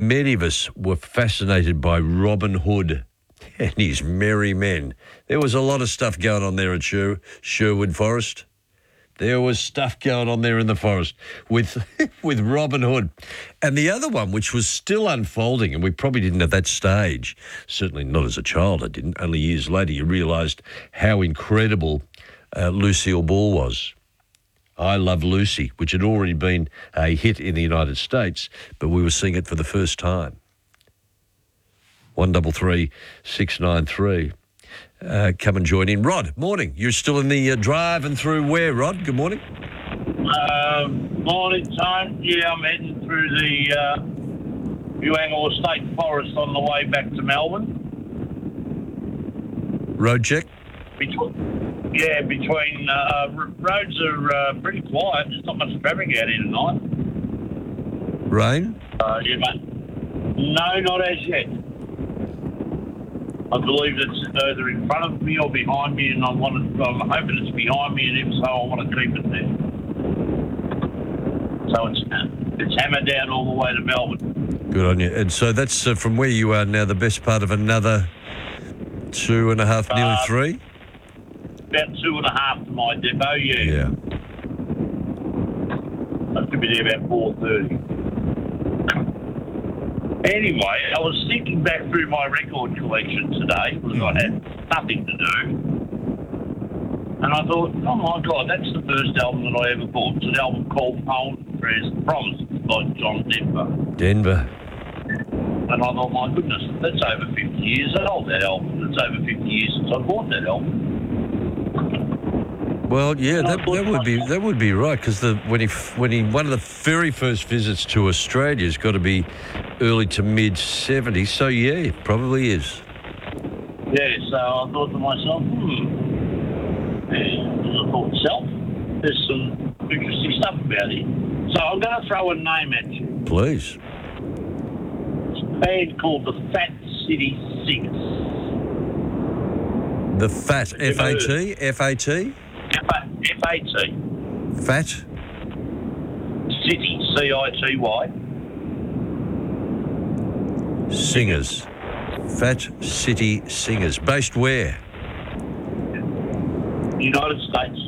many of us were fascinated by Robin Hood and his merry men. There was a lot of stuff going on there at Sherwood Forest. There was stuff going on there in the forest with with Robin Hood. And the other one, which was still unfolding, and we probably didn't at that stage, certainly not as a child, I didn't. Only years later you realised how incredible Lucille Ball was. I Love Lucy, which had already been a hit in the United States, but we were seeing it for the first time. 133 693. Come and join in. Rod, morning. You're still in the drive and through where, Rod? Good morning. Morning, Tone. Yeah, I'm heading through the Buangor State Forest on the way back to Melbourne. Road check? Between roads are pretty quiet. There's not much traffic out here tonight. Rain? Yeah, mate. No, not as yet. I believe it's either in front of me or behind me, and I'm hoping it's behind me, and if so, I want to keep it there. So it's hammered down all the way to Melbourne. Good on you. And so that's from where you are now, the best part of another 2.5, nearly 3? About 2.5 to my depot, yeah. I could be there about 4:30. Anyway, I was thinking back through my record collection today because I had nothing to do. And I thought, oh my God, that's the first album that I ever bought. It's an album called Poems, Prayers and Promises by John Denver. And I thought, my goodness, that's over 50 years old, that album. It's over 50 years since I bought that album. Well, yeah, that would be right, because when he one of the very first visits to Australia has got to be early to mid 70s. So yeah, it probably is. Yeah, so I thought to myself, there's some interesting stuff about it. So I'm going to throw a name at you. Please. It's a band called the Fat City Singers. The Fat, F-A-T? F-A-T. Fat? City, C-I-T-Y. Singers. Fat City Singers. Based where? United States.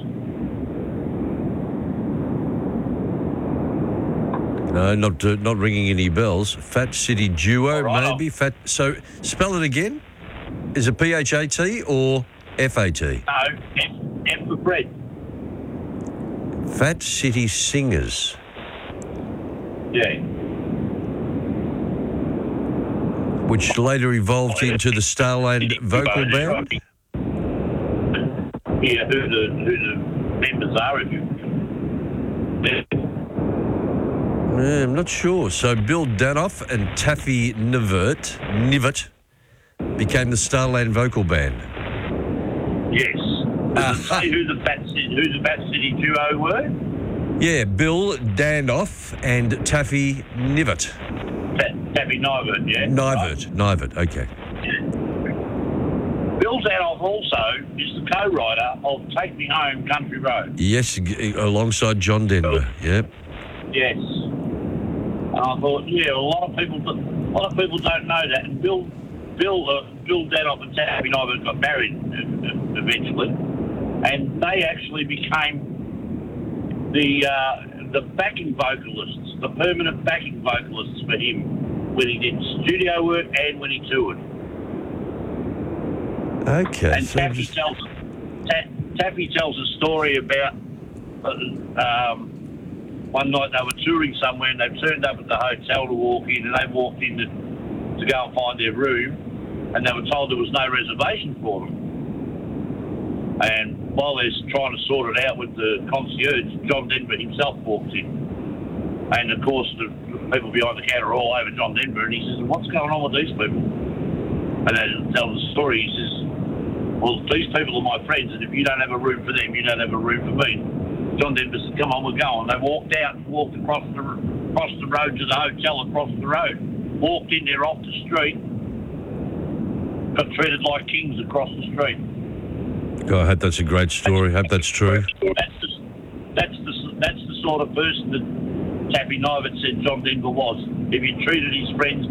No, not ringing any bells. Fat City Duo, right, maybe. Fat. So spell it again. Is it P-H-A-T or F-A-T? No, F for Fred. Fat City Singers. Yeah. Which later evolved into the Starland Vocal Band? Yeah, who the members are, if you... Yeah, I'm not sure. So Bill Danoff and Taffy Nivet became the Starland Vocal Band. Yes. Does it say who the Fat City Duo were? Yeah, Bill Danoff and Taffy Nivet. Taffy Nivert, yeah? Nivert, okay. Yeah. Bill Danoff also is the co-writer of Take Me Home, Country Road. Yes, alongside John Denver, yep. Yes. And I thought, yeah, a lot of people don't know that. And Bill Danoff and Taffy Nivert got married eventually, and they actually became the backing vocalists, the permanent backing vocalists for him when he did studio work and when he toured. Okay. And Taffy tells a story about one night they were touring somewhere and they turned up at the hotel to walk in, and they walked in to go and find their room, and they were told there was no reservation for them. And while they're trying to sort it out with the concierge, John Denver himself walked in. And of course, the people behind the counter are all over John Denver, and he says, what's going on with these people? And they tell the story. He says, well, these people are my friends, and if you don't have a room for them, you don't have a room for me. John Denver said, come on, we're going. They walked out and walked across the road to the hotel across the road. Walked in there off the street. Got treated like kings across the street. God, I hope that's a great story. I hope that's true. That's the sort of person that Taffy Nivert said John Denver was. If you treated his friends